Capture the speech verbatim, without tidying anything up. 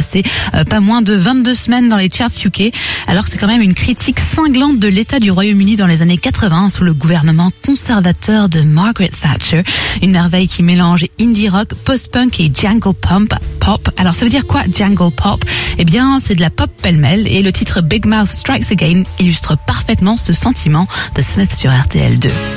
passé euh, pas moins de vingt-deux semaines dans les charts U K, alors que c'est quand même une critique cinglante de l'état du Royaume-Uni dans les années quatre-vingts sous le gouvernement conservateur de Margaret Thatcher. Une merveille qui mélange indie rock, post-punk et jungle pop. Pop. Alors ça veut dire quoi, jungle pop? Eh bien, c'est de la pop pêle-mêle et le titre Big Mouth Strikes Again illustre parfaitement ce sentiment de Smith sur R T L deux.